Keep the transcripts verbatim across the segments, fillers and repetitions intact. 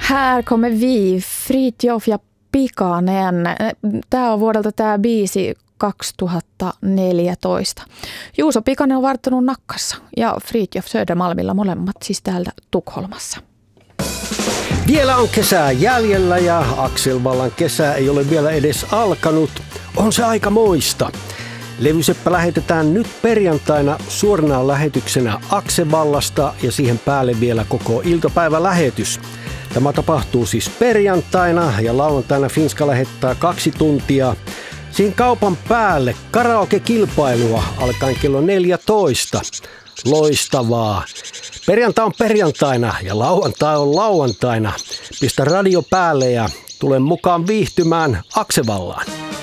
Här kommer vi, Fritjof ja Pikanen. Tämä on vuodelta tämä biisi kaksituhattaneljätoista. Juuso Pikanen on varttunut Nakkassa ja Fritjof Södermalmilla, molemmat siis täältä Tukholmassa. Vielä on kesää jäljellä ja Akselvallan kesä ei ole vielä edes alkanut. On se aika moista. Levyseppä lähetetään nyt perjantaina suorana lähetyksenä Aksevallasta ja siihen päälle vielä koko iltapäivälähetys. Tämä tapahtuu siis perjantaina ja lauantaina Finska lähettää kaksi tuntia. Siihen kaupan päälle karaoke-kilpailua alkaen kello neljätoista. Loistavaa. Perjantai on perjantaina ja lauantai on lauantaina. Pistä radio päälle ja tule mukaan viihtymään Aksevallaan.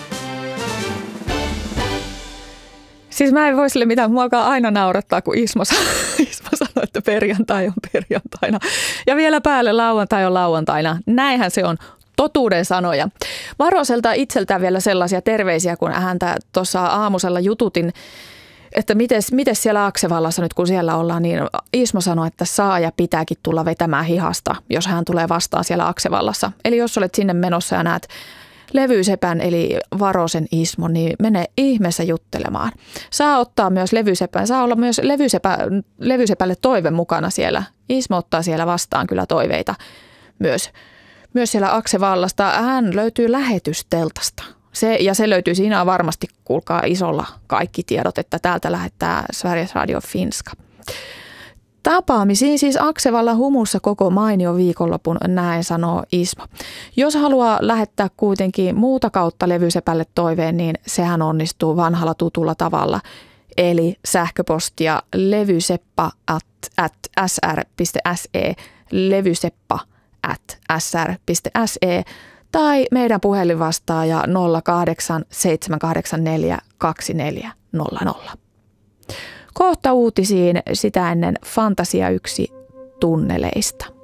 Siis mä en voi sille mitään, mua alkaa aina naurattaa, kun Ismo sanoo, Ismo sanoo, että perjantai on perjantaina. Ja vielä päälle lauantai on lauantaina. Näinhän se on. Totuuden sanoja. Varoselta itseltään vielä sellaisia terveisiä, kun häntä tuossa aamusella jututin, että mites, mites siellä Aksevallassa nyt kun siellä ollaan, niin Ismo sanoi, että saa ja pitääkin tulla vetämään hihasta, jos hän tulee vastaan siellä Aksevallassa. Eli jos olet sinne menossa ja näet levysepän eli Varosen Ismo, niin mene ihmeessä juttelemaan. Saa ottaa myös levysepän, saa olla myös levysepä, levysepälle toive mukana siellä. Ismo ottaa siellä vastaan kyllä toiveita myös. Myös siellä Aksevallasta hän löytyy lähetysteltasta. Se, ja se löytyy siinä varmasti, kuulkaa isolla kaikki tiedot, että täältä lähettää Sveriges Radio Finska. Tapaamisiin siis Aksevalla humussa koko mainio viikonlopun, näin sanoo Ismo. Jos haluaa lähettää kuitenkin muuta kautta levysepälle toiveen, niin sehän onnistuu vanhalla tutulla tavalla. Eli sähköpostia levyseppa at sr piste se, levyseppa at sr piste se tai meidän puhelinvastaaja nolla kahdeksan seitsemän kahdeksan neljä kaksi neljä nolla nolla. Kohta uutisiin, sitä ennen Fantasia yksi tunneleista.